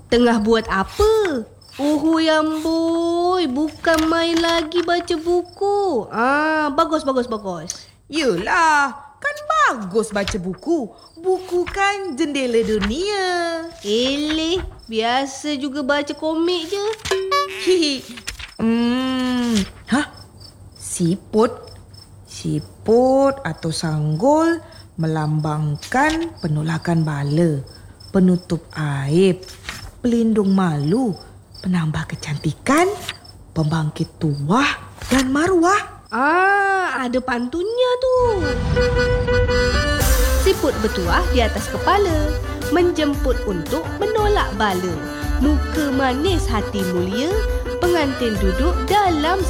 Tengah buat apa? Yamboi, bukan main lagi baca buku. Bagus. Yelah, kan bagus baca buku. Buku kan jendela dunia. Eleh, biasa juga baca komik je. Hihi. Siput. Siput atau sanggul melambangkan penolakan bala, penutup aib, pelindung malu, penambah kecantikan, pembangkit tuah dan maruah. Ada pantunnya tu. Siput bertuah di atas kepala, menjemput untuk menolak bala. Muka manis hati mulia, pengantin duduk dalam